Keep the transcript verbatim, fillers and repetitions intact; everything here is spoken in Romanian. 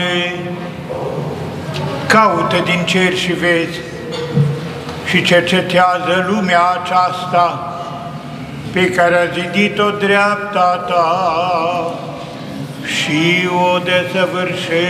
Doamne, caută din cer și vezi și cercetează lumea aceasta pe care a zidit-o dreapta Ta și o desăvârșește.